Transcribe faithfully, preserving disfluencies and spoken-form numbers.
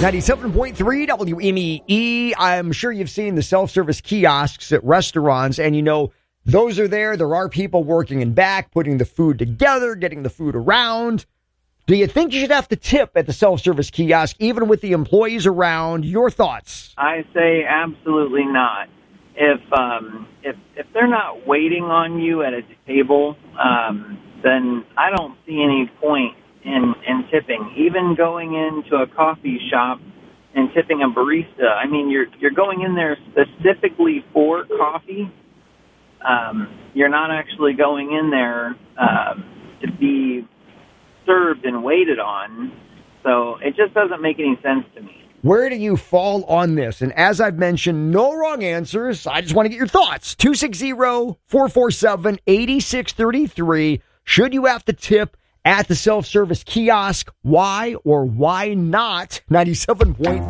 ninety-seven point three W M E. I'm sure you've seen the self-service kiosks at restaurants, and you know those are there. There are people working in back, putting the food together, getting the food around. Do you think you should have to tip at the self-service kiosk, even with the employees around? Your thoughts? I say absolutely not. If um, if if they're not waiting on you at a table, um, then I don't see any point in, in tipping. Even going into a coffee shop and tipping a barista, I mean, you're you're going in there specifically for coffee. Um, you're not actually going in there um, to be served and waited on. So it just doesn't make any sense to me. Where do you fall on this? And as I've mentioned, no wrong answers. I just want to get your thoughts. two six zero, four four seven, eight six three three. Should you have to tip at the self-service kiosk? Why or why not? ninety-seven point three